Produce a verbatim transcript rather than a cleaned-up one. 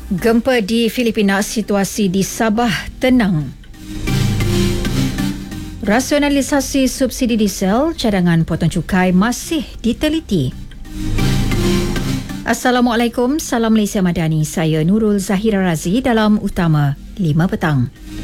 Gempa di Filipina, situasi di Sabah tenang. Rasionalisasi subsidi diesel, cadangan potong cukai masih diteliti. Assalamualaikum, salam Malaysia Madani. Saya Nurul Zahira Razi dalam Utama lima petang.